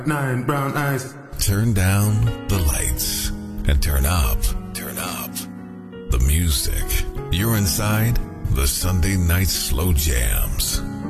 Nine brown eyes. Turn down the lights and turn up the music. You're inside the Sunday Night Slow Jams.